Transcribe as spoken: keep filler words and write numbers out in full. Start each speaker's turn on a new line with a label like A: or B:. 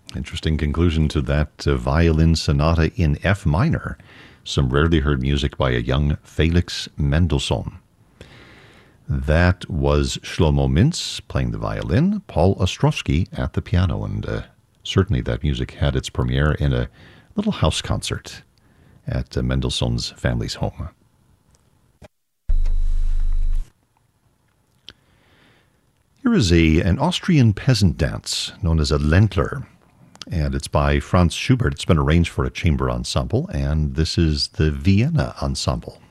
A: Interesting conclusion to that uh, violin sonata in F minor. Some rarely heard music by a young Felix Mendelssohn. That was Shlomo Mintz playing the violin, Paul Ostrowski at the piano, and uh, certainly that music had its premiere in a little house concert at uh, Mendelssohn's family's home. Here is a, an Austrian peasant dance known as a Ländler, and it's by Franz Schubert. It's been arranged for a chamber ensemble, and this is the Vienna Ensemble.